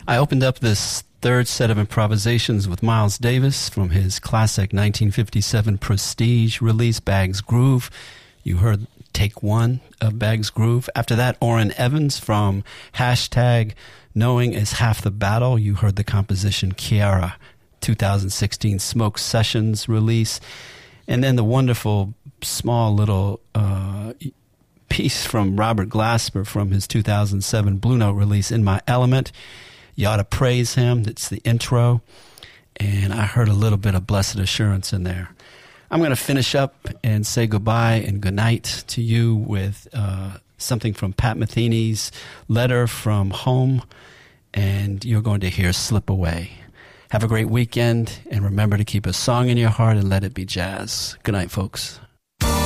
I opened up this third set of improvisations with Miles Davis from his classic 1957 Prestige release, Bag's Groove. You heard take one of Bag's Groove. After that, Orrin Evans from hashtag Knowing is Half the Battle. You heard the composition Kiara, 2016 Smoke Sessions release. And then the wonderful small little piece from Robert Glasper from his 2007 Blue Note release, In My Element. You ought to praise him. It's the intro. And I heard a little bit of Blessed Assurance in there. I'm going to finish up and say goodbye and good night to you with something from Pat Metheny's Letter from Home. And you're going to hear Slip Away. Have a great weekend. And remember to keep a song in your heart and let it be jazz. Good night, folks.